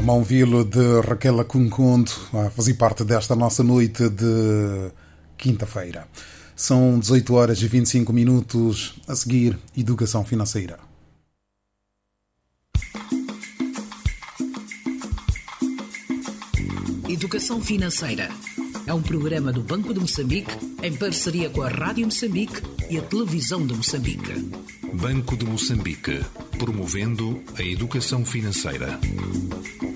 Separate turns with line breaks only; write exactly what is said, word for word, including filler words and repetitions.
Mãovilo de Raquel Acuncondo a fazer parte desta nossa noite de quinta-feira. São dezoito horas e vinte e cinco minutos. A seguir, Educação Financeira.
Educação Financeira é um programa do Banco de Moçambique em parceria com a Rádio Moçambique e a Televisão de Moçambique.
Banco de Moçambique, promovendo a educação financeira.